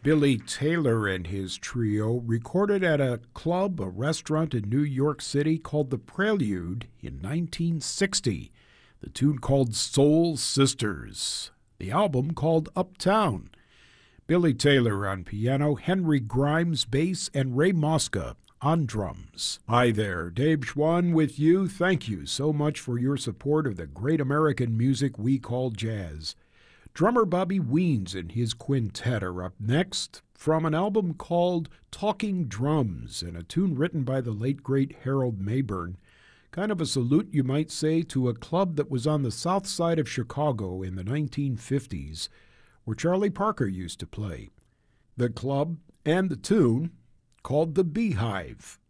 Billy Taylor and his trio recorded at a club, a restaurant in New York City called The Prelude in 1960. The tune called Soul Sisters. The album called Uptown. Billy Taylor on piano, Henry Grimes bass, and Ray Mosca on drums. Hi there, Dave Schwann with you. Thank you so much for your support of the great American music we call jazz. Drummer Bobby Weens and his quintet are up next from an album called Talking Drums and a tune written by the late great Harold Mayburn. Kind of a salute, you might say, to a club that was on the south side of Chicago in the 1950s, where Charlie Parker used to play. The club and the tune called The Beehive.